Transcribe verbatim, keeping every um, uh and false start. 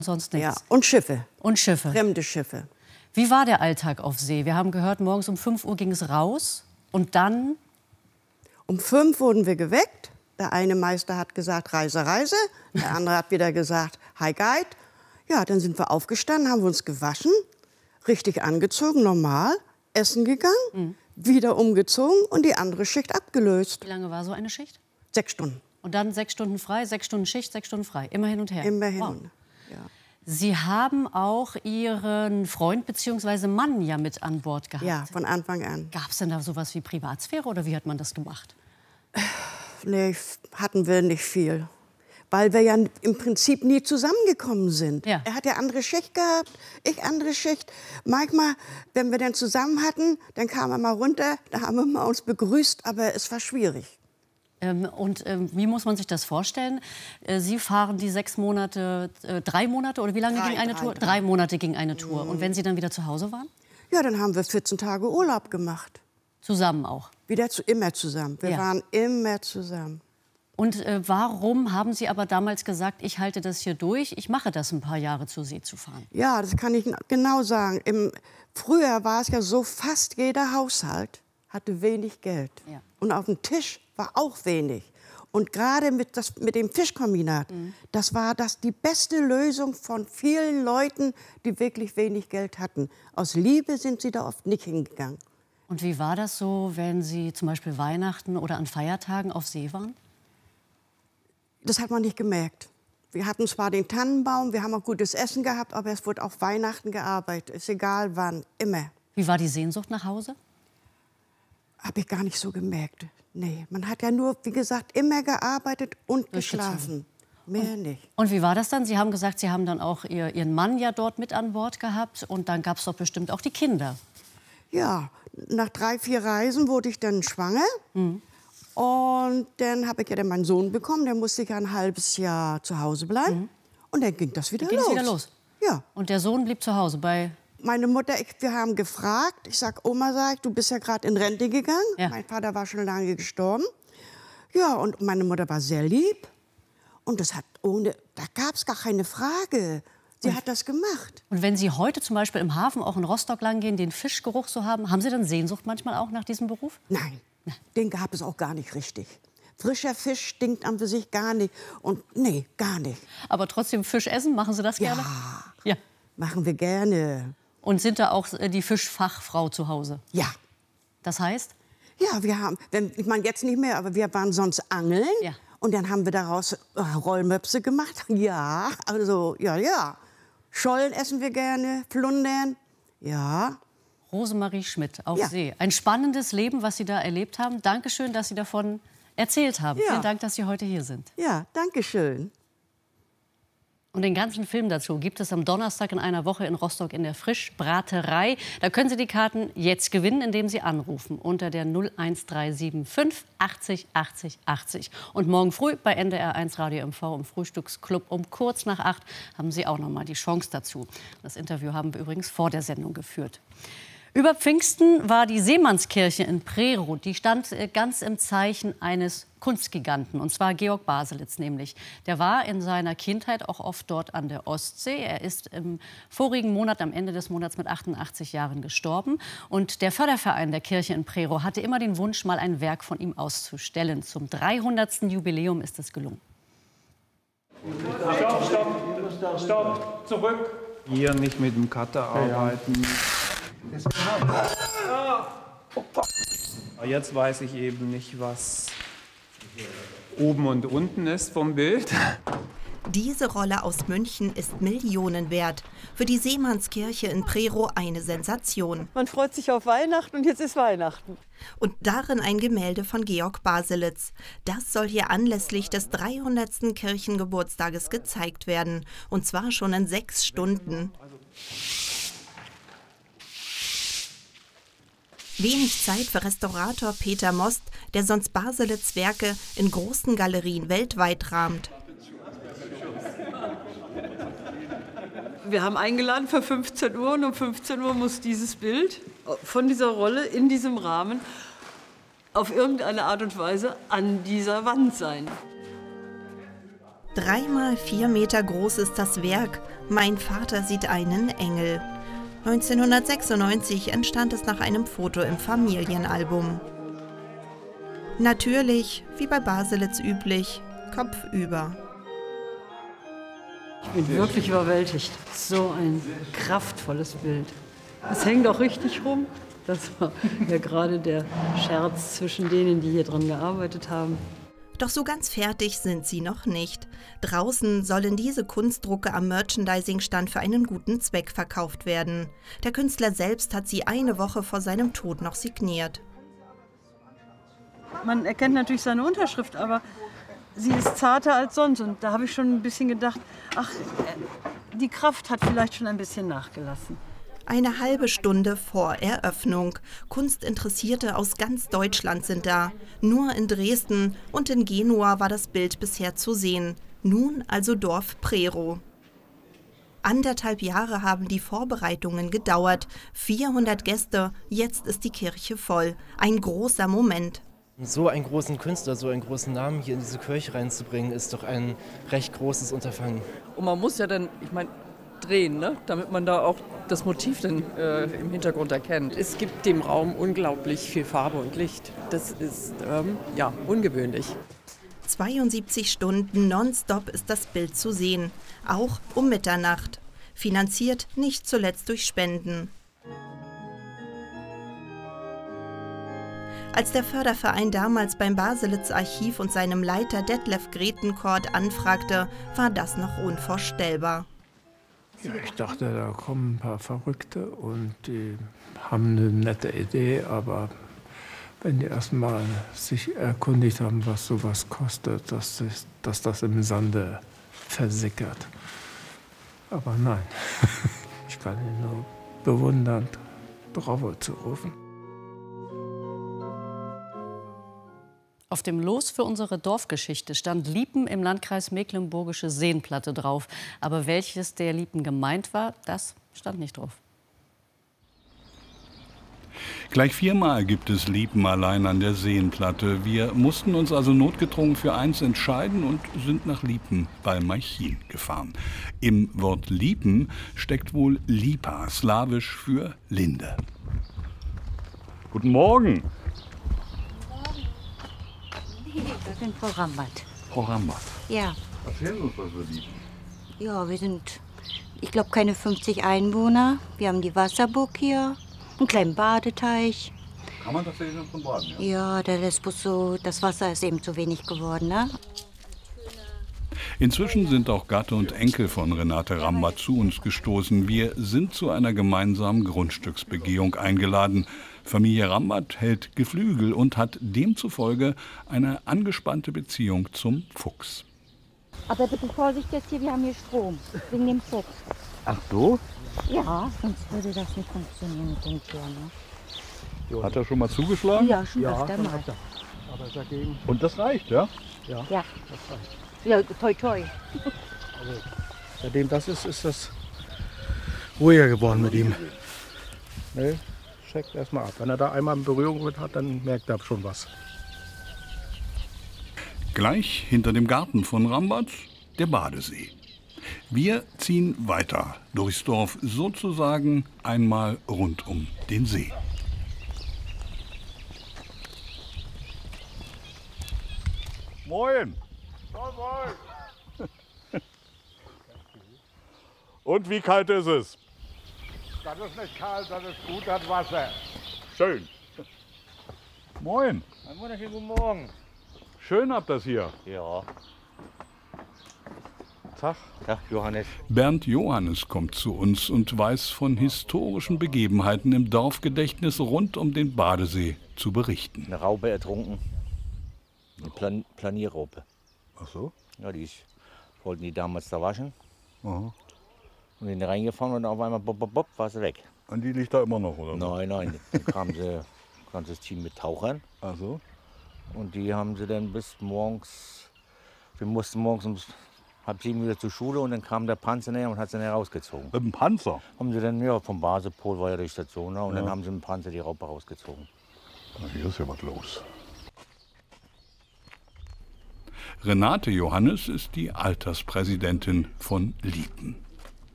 Sonst nichts. Ja, und Schiffe. Und Schiffe. Fremde Schiffe. Wie war der Alltag auf See? Wir haben gehört, morgens um fünf Uhr ging es raus und dann? Um fünf wurden wir geweckt. Der eine Meister hat gesagt, Reise, Reise. Der andere hat wieder gesagt, Hi Guide. Ja, dann sind wir aufgestanden, haben wir uns gewaschen, richtig angezogen, normal, essen gegangen, mhm. wieder umgezogen und die andere Schicht abgelöst. Wie lange war so eine Schicht? Sechs Stunden. Und dann sechs Stunden frei, sechs Stunden Schicht, sechs Stunden frei. Immer hin und her. Immer hin. Wow. Ja. Sie haben auch Ihren Freund bzw. Mann ja mit an Bord gehabt. Ja, von Anfang an. Gab es denn da sowas wie Privatsphäre oder wie hat man das gemacht? Nee, hatten wir nicht viel. Weil wir ja im Prinzip nie zusammengekommen sind. Ja. Er hat ja andere Schicht gehabt, ich andere Schicht. Manchmal, wenn wir dann zusammen hatten, dann kam er mal runter, da haben wir mal uns begrüßt, aber es war schwierig. Ähm, und ähm, wie muss man sich das vorstellen? Äh, Sie fahren die sechs Monate, äh, drei Monate oder wie lange Drei, ging eine drei, Tour? drei. Drei Monate ging eine Tour. Mhm. Und wenn Sie dann wieder zu Hause waren? Ja, dann haben wir vierzehn Tage Urlaub gemacht. Zusammen auch? Wieder zu, immer zusammen. Wir Ja. waren immer zusammen. Und äh, warum haben Sie aber damals gesagt, ich halte das hier durch, ich mache das ein paar Jahre zur See zu fahren? Ja, das kann ich genau sagen. Im, früher war es ja so, fast jeder Haushalt hatte wenig Geld. Ja. Und auf dem Tisch war auch wenig. Und gerade mit, das, mit dem Fischkombinat, mhm. das war das die beste Lösung von vielen Leuten, die wirklich wenig Geld hatten. Aus Liebe sind sie da oft nicht hingegangen. Und wie war das so, wenn Sie zum Beispiel Weihnachten oder an Feiertagen auf See waren? Das hat man nicht gemerkt. Wir hatten zwar den Tannenbaum, wir haben auch gutes Essen gehabt, aber es wurde auf Weihnachten gearbeitet. Ist egal wann, immer. Wie war die Sehnsucht nach Hause? Habe ich gar nicht so gemerkt. Nee, man hat ja nur, wie gesagt, immer gearbeitet und geschlafen. Mehr und, nicht. Und wie war das dann? Sie haben gesagt, Sie haben dann auch ihr, Ihren Mann ja dort mit an Bord gehabt. Und dann gab es doch bestimmt auch die Kinder. Ja, nach drei, vier Reisen wurde ich dann schwanger. Mhm. Und dann habe ich ja dann meinen Sohn bekommen. Der musste ich ein halbes Jahr zu Hause bleiben. Mhm. Und dann ging das wieder dann los. wieder los. Ja. Und der Sohn blieb zu Hause bei... Meine Mutter, ich, wir haben gefragt. Ich sag, Oma, sag ich, du bist ja gerade in Rente gegangen. Ja. Mein Vater war schon lange gestorben. Ja, und meine Mutter war sehr lieb. Und das hat ohne, da gab es gar keine Frage. Sie und, hat das gemacht. Und wenn Sie heute zum Beispiel im Hafen auch in Rostock lang gehen, den Fischgeruch so haben, haben Sie dann Sehnsucht manchmal auch nach diesem Beruf? Nein, Nein. Den gab es auch gar nicht richtig. Frischer Fisch stinkt an für sich gar nicht. Und nee, gar nicht. Aber trotzdem Fisch essen, machen Sie das gerne? Ja, ja. Machen wir gerne. Und sind da auch die Fischfachfrau zu Hause? Ja. Das heißt? Ja, wir haben, ich meine jetzt nicht mehr, aber wir waren sonst angeln. Ja. Und dann haben wir daraus Rollmöpse gemacht. Ja, also, ja, ja. Schollen essen wir gerne, Flundern, ja. Rosemarie Schmidt auf ja. See. Ein spannendes Leben, was Sie da erlebt haben. Dankeschön, dass Sie davon erzählt haben. Ja. Vielen Dank, dass Sie heute hier sind. Ja, danke schön. Und den ganzen Film dazu gibt es am Donnerstag in einer Woche in Rostock in der Frischbraterei. Da können Sie die Karten jetzt gewinnen, indem Sie anrufen unter der null eins drei sieben fünf achtzig achtzig achtzig. Und morgen früh bei N D R eins Radio M V im Frühstücksclub um kurz nach acht haben Sie auch noch mal die Chance dazu. Das Interview haben wir übrigens vor der Sendung geführt. Über Pfingsten war die Seemannskirche in Prerow. Die stand ganz im Zeichen eines Kunstgiganten, und zwar Georg Baselitz nämlich. Der war in seiner Kindheit auch oft dort an der Ostsee. Er ist im vorigen Monat, am Ende des Monats, mit achtundachtzig Jahren gestorben. Und der Förderverein der Kirche in Prerow hatte immer den Wunsch, mal ein Werk von ihm auszustellen. Zum dreihundertsten Jubiläum ist es gelungen. Stopp, stopp, stopp, zurück. Hier nicht mit dem Cutter arbeiten. Jetzt weiß ich eben nicht, was oben und unten ist vom Bild. Diese Rolle aus München ist Millionen wert. Für die Seemannskirche in Prerow eine Sensation. Man freut sich auf Weihnachten und jetzt ist Weihnachten. Und darin ein Gemälde von Georg Baselitz. Das soll hier anlässlich des dreihundertsten Kirchengeburtstages gezeigt werden. Und zwar schon in sechs Stunden. Wenig Zeit für Restaurator Peter Most, der sonst Baselitz' Werke in großen Galerien weltweit rahmt. Wir haben eingeladen für fünfzehn Uhr und um fünfzehn Uhr muss dieses Bild von dieser Rolle in diesem Rahmen auf irgendeine Art und Weise an dieser Wand sein. Dreimal vier Meter groß ist das Werk. Mein Vater sieht einen Engel. neunzehnhundertsechsundneunzig entstand es nach einem Foto im Familienalbum. Natürlich, wie bei Baselitz üblich, kopfüber. Ich bin wirklich überwältigt. So ein kraftvolles Bild. Es hängt auch richtig rum. Das war ja gerade der Scherz zwischen denen, die hier dran gearbeitet haben. Doch so ganz fertig sind sie noch nicht. Draußen sollen diese Kunstdrucke am Merchandising-Stand für einen guten Zweck verkauft werden. Der Künstler selbst hat sie eine Woche vor seinem Tod noch signiert. Man erkennt natürlich seine Unterschrift, aber sie ist zarter als sonst. Und da habe ich schon ein bisschen gedacht, ach, die Kraft hat vielleicht schon ein bisschen nachgelassen. Eine halbe Stunde vor Eröffnung. Kunstinteressierte aus ganz Deutschland sind da. Nur in Dresden und in Genua war das Bild bisher zu sehen. Nun also Dorf Prerow. Anderthalb Jahre haben die Vorbereitungen gedauert. vierhundert Gäste, jetzt ist die Kirche voll. Ein großer Moment. So einen großen Künstler, so einen großen Namen hier in diese Kirche reinzubringen, ist doch ein recht großes Unterfangen. Und man muss ja dann, ich meine, drehen, ne? Damit man da auch das Motiv dann äh, im Hintergrund erkennt. Es gibt dem Raum unglaublich viel Farbe und Licht. Das ist ähm, ja ungewöhnlich. zweiundsiebzig Stunden nonstop ist das Bild zu sehen, auch um Mitternacht. Finanziert nicht zuletzt durch Spenden. Als der Förderverein damals beim Baselitz Archiv und seinem Leiter Detlef Gretenkort anfragte, war das noch unvorstellbar. Ja, ich dachte, da kommen ein paar Verrückte und die haben eine nette Idee, aber wenn die erstmal sich erkundigt haben, was sowas kostet, dass, das, dass das im Sande versickert. Aber nein, ich kann ihn nur bewundernd Bravo zurufen. Auf dem Los für unsere Dorfgeschichte stand Liepen im Landkreis Mecklenburgische Seenplatte drauf. Aber welches der Liepen gemeint war, das stand nicht drauf. Gleich viermal gibt es Liepen allein an der Seenplatte. Wir mussten uns also notgedrungen für eins entscheiden und sind nach Liepen bei Malchin gefahren. Im Wort Liepen steckt wohl Lipa, slawisch für Linde. Guten Morgen. Ich bin Frau Rambat. Frau Rambat. Ja. Erzählen Sie uns was über Liepen. Ja, wir sind, ich glaube, keine fünfzig Einwohner. Wir haben die Wasserburg hier, einen kleinen Badeteich. Kann man tatsächlich noch zum Baden, ja? Ja, der Lesbos so, das Wasser ist eben zu wenig geworden, ne? Inzwischen sind auch Gatte und Enkel von Renate Rambat zu uns gestoßen. Wir sind zu einer gemeinsamen Grundstücksbegehung eingeladen. Familie Rambat hält Geflügel und hat demzufolge eine angespannte Beziehung zum Fuchs. Aber bitte Vorsicht jetzt hier, wir haben hier Strom, wegen dem Fuchs. Ach so? Ja, sonst würde das nicht funktionieren mit den Tieren. Ne? Hat er schon mal zugeschlagen? Ja, schon öfter mal. Aber dagegen, Und das reicht, ja? ja, Ja. das reicht. Ja, toi toi. Also, seitdem das ist, ist das ruhiger geworden mit ihm. Ne? Checkt erstmal ab. Wenn er da einmal in Berührung mit hat, dann merkt er schon was. Gleich hinter dem Garten von Rambat der Badesee. Wir ziehen weiter durchs Dorf, sozusagen einmal rund um den See. Moin! Und wie kalt ist es? Das ist nicht kalt, das ist gut, das Wasser. Schön. Moin. Einen wunderschönen guten Morgen. Schön habt das hier. Ja. Tag. Tag, Johannes. Bernd Johannes kommt zu uns und weiß von historischen Begebenheiten im Dorfgedächtnis rund um den Badesee zu berichten. Eine Raupe ertrunken. Eine Plan Planierraupe. Ach so? Ja, die ist, wollten die damals da waschen. Aha. Und in reingefahren und auf einmal bop, bop, bop, war sie weg. Und die liegt da immer noch, oder? Nein, nein. Dann kam sie, ein ganzes Team mit Tauchern. Ach so? Und die haben sie dann bis morgens, wir mussten morgens um halb sieben wieder zur Schule und dann kam der Panzer näher und hat sie näher rausgezogen. Mit dem Panzer? Haben sie dann, ja, vom Basepol war ja die Station, ne? Und Ja. dann haben sie mit dem Panzer die Raupe rausgezogen. Na, hier ist ja was los. Renate Johannes ist die Alterspräsidentin von Liepen.